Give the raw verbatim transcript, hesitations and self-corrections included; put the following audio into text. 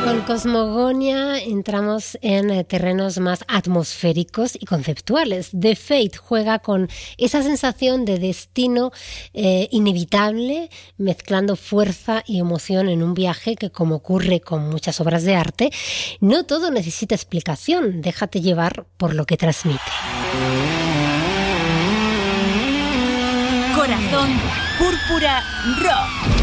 Con Cosmogonia entramos en eh, terrenos más atmosféricos y conceptuales. The Fate juega con esa sensación de destino eh, inevitable, mezclando fuerza y emoción en un viaje que, como ocurre con muchas obras de arte, no todo necesita explicación. Déjate llevar por lo que transmite. Corazón Púrpura Rock.